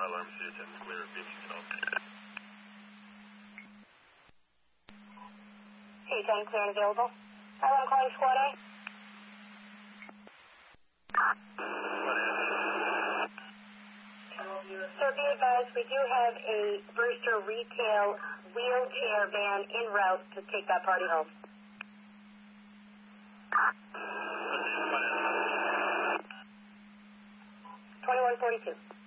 fire alarm C10 clear of beach itself. C10 clear and available. I'm calling Squad A. So be advised, we do have a Brewster retail wheelchair van en route to take that party home. 2142.